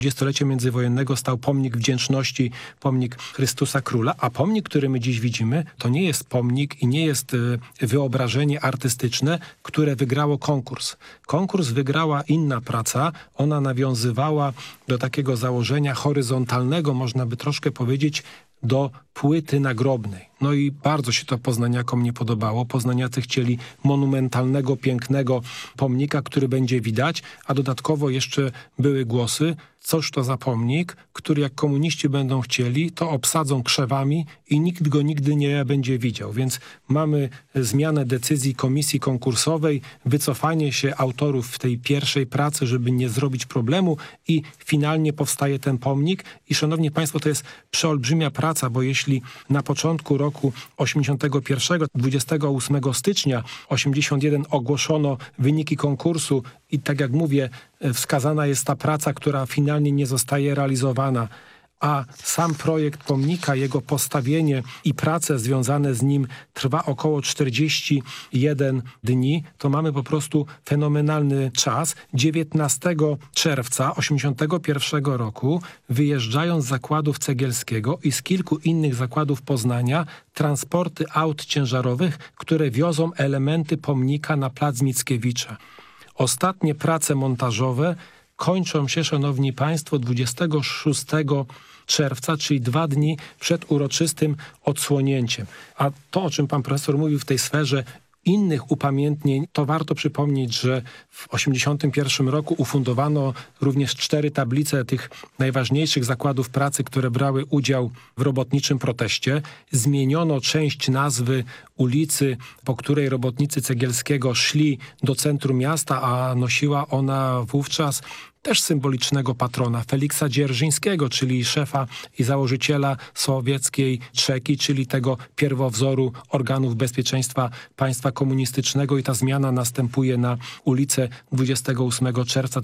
20-lecia międzywojennego stał pomnik wdzięczności, pomnik Chrystusa Króla, a pomnik, który my dziś widzimy, to nie jest pomnik i nie jest wyobrażenie artystyczne, które wygrało konkurs. Konkurs wygrała inna praca, ona nawiązywała do takiego założenia horyzontalnego, można by troszkę powiedzieć, do płyty nagrobnej. No i bardzo się to poznaniakom nie podobało. Poznaniacy chcieli monumentalnego, pięknego pomnika, który będzie widać, a dodatkowo jeszcze były głosy, cóż to za pomnik, który jak komuniści będą chcieli, to obsadzą krzewami i nikt go nigdy nie będzie widział. Więc mamy zmianę decyzji komisji konkursowej, wycofanie się autorów w tej pierwszej pracy, żeby nie zrobić problemu i finalnie powstaje ten pomnik. I szanowni państwo, to jest przeolbrzymia praca, bo jeśli na początku roku 81, 28 stycznia 81 ogłoszono wyniki konkursu i tak jak mówię, wskazana jest ta praca, która finalnie nie zostaje realizowana, a sam projekt pomnika, jego postawienie i prace związane z nim trwa około 41 dni, to mamy po prostu fenomenalny czas. 19 czerwca 81 roku wyjeżdżają z zakładów Cegielskiego i z kilku innych zakładów Poznania transporty aut ciężarowych, które wiozą elementy pomnika na plac Mickiewicza. Ostatnie prace montażowe kończą się, szanowni państwo, 26 czerwca, czyli 2 dni przed uroczystym odsłonięciem. A to, o czym pan profesor mówił w tej sferze innych upamiętnień, to warto przypomnieć, że w 1981 roku ufundowano również 4 tablice tych najważniejszych zakładów pracy, które brały udział w robotniczym proteście. Zmieniono część nazwy ulicy, po której robotnicy Cegielskiego szli do centrum miasta, a nosiła ona wówczas też symbolicznego patrona, Feliksa Dzierżyńskiego, czyli szefa i założyciela sowieckiej Czeki, czyli tego pierwowzoru organów bezpieczeństwa państwa komunistycznego i ta zmiana następuje na ulicę 28 czerwca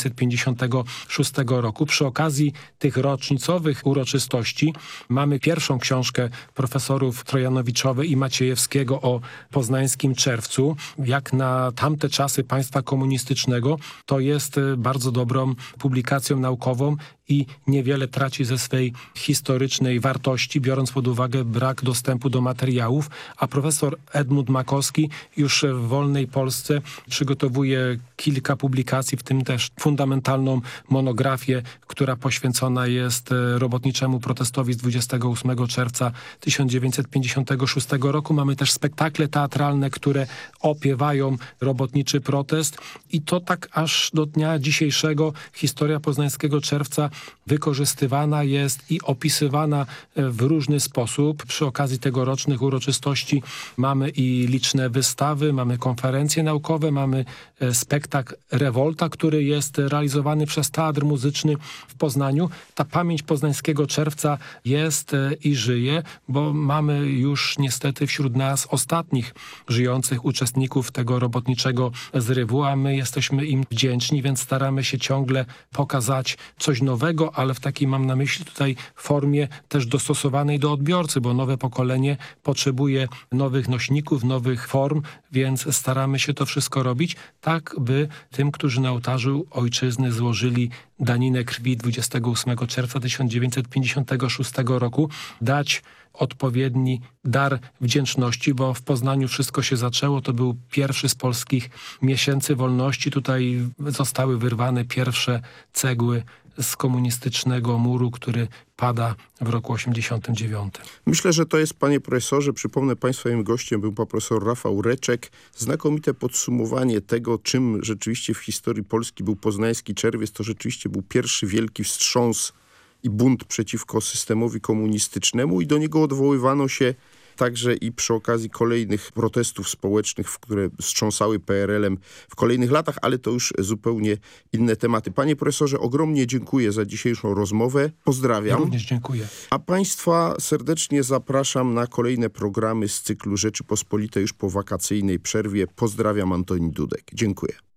1956 roku. Przy okazji tych rocznicowych uroczystości mamy pierwszą książkę profesorów Trojanowiczowej i Maciejewskiego o poznańskim czerwcu. Jak na tamte czasy państwa komunistycznego, to jest bardzo dobrą publikacją naukową i niewiele traci ze swej historycznej wartości, biorąc pod uwagę brak dostępu do materiałów, a profesor Edmund Makowski już w wolnej Polsce przygotowuje kilka publikacji, w tym też fundamentalną monografię, która poświęcona jest robotniczemu protestowi z 28 czerwca 1956 roku. Mamy też spektakle teatralne, które opiewają robotniczy protest i to tak aż do dnia dzisiejszego historia poznańskiego czerwca wykorzystywana jest i opisywana w różny sposób. Przy okazji tegorocznych uroczystości mamy i liczne wystawy, mamy konferencje naukowe, mamy spektakl Rewolta, który jest realizowany przez Teatr Muzyczny w Poznaniu. Ta pamięć poznańskiego czerwca jest i żyje, bo mamy już niestety wśród nas ostatnich żyjących uczestników tego robotniczego zrywu, a my jesteśmy im wdzięczni, więc staramy się ciągle pokazać coś nowego, ale w takiej, mam na myśli tutaj, formie też dostosowanej do odbiorcy, bo nowe pokolenie potrzebuje nowych nośników, nowych form, więc staramy się to wszystko robić tak, by tym, którzy na ołtarzu ojczyzny złożyli daninę krwi 28 czerwca 1956 roku, dać odpowiedni dar wdzięczności, bo w Poznaniu wszystko się zaczęło. To był pierwszy z polskich miesięcy wolności. Tutaj zostały wyrwane pierwsze cegły z komunistycznego muru, który pada w roku 89. Myślę, że to jest, panie profesorze, przypomnę państwa, moim gościem był pan profesor Rafał Reczek. Znakomite podsumowanie tego, czym rzeczywiście w historii Polski był poznański czerwiec. To rzeczywiście był pierwszy wielki wstrząs i bunt przeciwko systemowi komunistycznemu i do niego odwoływano się także i przy okazji kolejnych protestów społecznych, które wstrząsały PRL-em w kolejnych latach, ale to już zupełnie inne tematy. Panie profesorze, ogromnie dziękuję za dzisiejszą rozmowę. Pozdrawiam. Ja również dziękuję. A państwa serdecznie zapraszam na kolejne programy z cyklu Rzeczypospolitej już po wakacyjnej przerwie. Pozdrawiam, Antoni Dudek. Dziękuję.